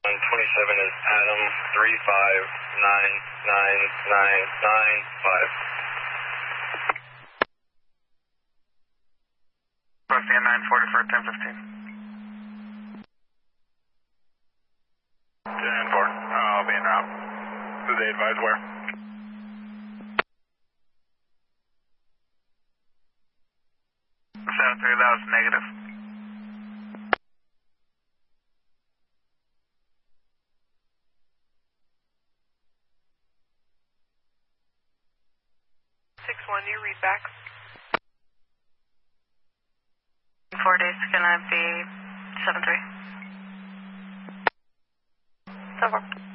27 is Adam 3599995. Crossing 940 for 1015. 10-4. I'll be en route. Did they advise where? South 3, that was negative. You read back. 4 days gonna be 7-3. So far.